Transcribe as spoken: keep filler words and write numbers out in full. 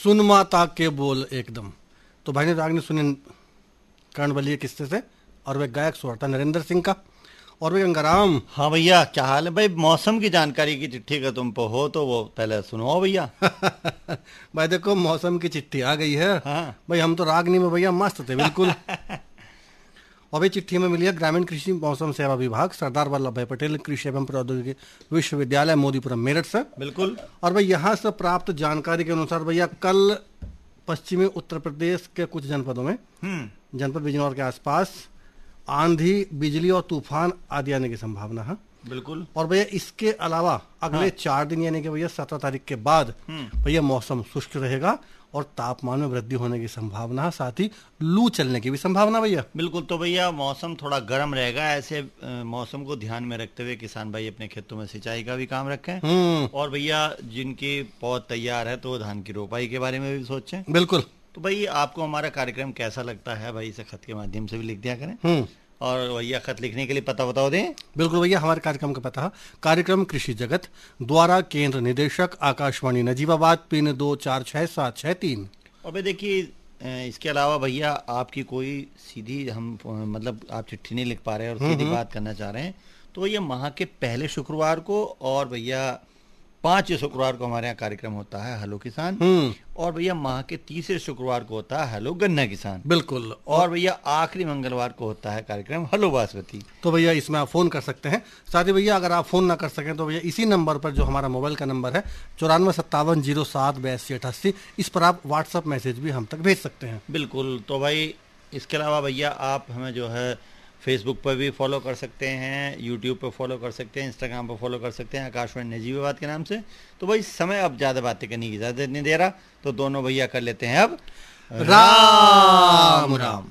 सुन माता के बोल एकदम। तो भाई ने रागनी सुनी कर्णबलीय किस्से से, और वह गायक स्वर था नरेंद्र सिंह का। और भाई गंगाराम। हाँ भैया, क्या हाल है भाई? मौसम की जानकारी की चिट्ठी का तुम पे हो तो वो पहले सुनो भैया। भाई देखो मौसम की चिट्ठी आ गई है। हाँ भाई हम तो रागनी में भैया मस्त थे बिल्कुल। और भाई चिट्ठी में मिली है ग्रामीण कृषि मौसम सेवा विभाग, सरदार वल्लभ भाई पटेल कृषि एवं प्रौद्योगिकी विश्वविद्यालय मोदीपुरम मेरठ से। बिल्कुल। और भाई यहाँ से प्राप्त जानकारी के अनुसार भैया कल पश्चिमी उत्तर प्रदेश के कुछ जनपदों में, जनपद बिजनौर के आसपास आंधी, बिजली और तूफान आदि आने की संभावना है। बिल्कुल। और भैया इसके अलावा अगले हाँ। चार दिन यानी कि भैया सत्रह तारीख के बाद भैया मौसम शुष्क रहेगा और तापमान में वृद्धि होने की संभावना है, साथ ही लू चलने की भी संभावना भैया। बिल्कुल। तो भैया मौसम थोड़ा गर्म रहेगा, ऐसे अ, मौसम को ध्यान में रखते हुए किसान भाई अपने खेतों में सिंचाई का भी काम रखें। और भैया जिनकी पौध तैयार है तो वो धान की रोपाई के बारे में भी सोचें। बिल्कुल। तो भाई आपको हमारा कार्यक्रम कैसा लगता है भाई, इसे खत के माध्यम से भी लिख दिया करें। और भैया खत लिखने के लिए पता बताओ दें। बिल्कुल भैया, हमारे कार्यक्रम का पता है कार्यक्रम कृषि जगत, द्वारा केंद्र निदेशक आकाशवाणी नजीबाबाद, पिन दो चार छह सात छह तीन। और भाई देखिए इसके अलावा भैया आपकी कोई सीधी हम मतलब आप चिट्ठी नहीं लिख पा रहे हैं और सीधी बात करना चाह रहे हैं तो भैया माह के पहले शुक्रवार को और भैया पांच शुक्रवार को हमारे यहाँ कार्यक्रम होता है हेलो किसान, और भैया माह के तीसरे शुक्रवार को होता है हेलो गन्ना किसान। बिल्कुल। और भैया आखिरी मंगलवार को होता है कार्यक्रम हेलो बासमती। तो भैया इसमें आप फोन कर सकते हैं। साथ ही भैया अगर आप फोन ना कर सकें तो भैया इसी नंबर पर, जो हमारा मोबाइल का नंबर है चौरानवे सत्तावन जीरो सात बयासी अठासी, इस पर आप व्हाट्सअप मैसेज भी हम तक भेज सकते हैं। बिल्कुल। तो भाई इसके अलावा भैया आप हमें जो है फेसबुक पर भी फॉलो कर सकते हैं, यूट्यूब पर फॉलो कर सकते हैं, इंस्टाग्राम पर फॉलो कर सकते हैं आकाशवाणी नजीबाबाद के नाम से। तो भाई समय अब ज़्यादा बातें करने की इजाज़त नहीं दे रहा, तो दोनों भैया कर लेते हैं अब राम राम।